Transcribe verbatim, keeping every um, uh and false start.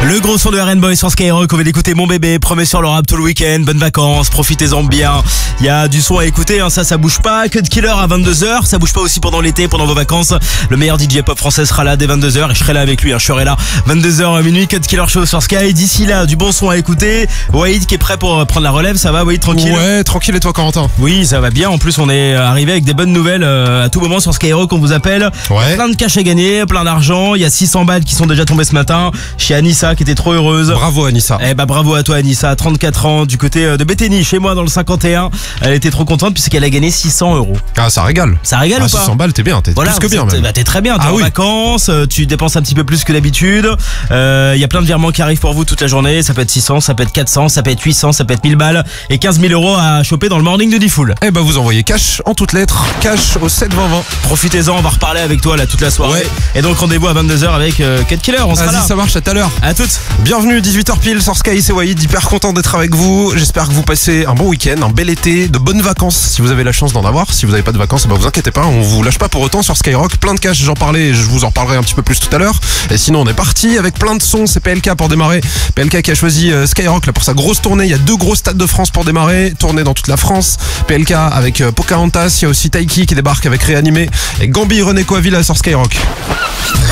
Le gros son de R and Boy sur Skyrock, on va l'écouter Mon Bébé, promet sur le rap tout le week-end, bonnes vacances, profitez-en bien. Il y a du son à écouter, hein, ça ça bouge pas. Cut Killer à vingt-deux heures, ça bouge pas aussi pendant l'été, pendant vos vacances. Le meilleur D J pop français sera là dès vingt-deux heures et je serai là avec lui, hein, je serai là vingt-deux heures minuit, Cut Killer Show sur Sky. D'ici là, du bon son à écouter. Wahid qui est prêt pour prendre la relève, ça va Wahid, tranquille? Ouais, tranquille, et toi Corentin? Oui, ça va bien, en plus on est arrivé avec des bonnes nouvelles euh, à tout moment sur Skyrock, on vous appelle. Ouais. Plein de cash à gagner, plein d'argent, il y a six cents balles qui sont déjà tombées ce matin chez Anissa qui était trop heureuse. Bravo Anissa. Eh bah bravo à toi Anissa, trente-quatre ans, du côté de Bétheny, chez moi dans le cinquante et un. Elle était trop contente puisqu'elle a gagné six cents euros. Ah, ça régale. Ça régale ah, ou pas? six cents balles, t'es bien, t'es Voilà, plus que bien t'es, même. bah, t'es très bien, t'es Ah en oui. vacances, tu dépenses un petit peu plus que d'habitude. Il euh, y a plein de virements qui arrivent pour vous toute la journée. Ça peut être six cents, ça peut être quatre cents, ça peut être huit cents, ça peut être mille balles et quinze mille euros à choper dans le morning de Diffoul. Eh bah vous envoyez cash en toutes lettres, cash au sept vingt vingt. Profitez-en, on va reparler avec toi là toute la soirée. Ouais. Et donc rendez-vous à vingt-deux heures avec euh, Cut Killer, on sera là. Vas-y, ça marche, à tout à l'heure. À toutes. Bienvenue, dix-huit heures pile sur Sky, c'est Wahid, hyper content d'être avec vous. J'espère que vous passez un bon week-end, un bel été, de bonnes vacances si vous avez la chance d'en avoir. Si vous n'avez pas de vacances, bah vous inquiétez pas, on vous lâche pas pour autant sur Skyrock. Plein de cash, j'en parlais et je vous en reparlerai un petit peu plus tout à l'heure. Et sinon on est parti avec plein de sons, c'est P L K pour démarrer. P L K qui a choisi euh, Skyrock là pour sa grosse tournée. Il y a deux gros stades de France pour démarrer, tournée dans toute la France. P L K avec euh, Pocahontas, il y a aussi Taiki qui débarque avec Réanimé et Gambi René Coavilla sur Skyrock.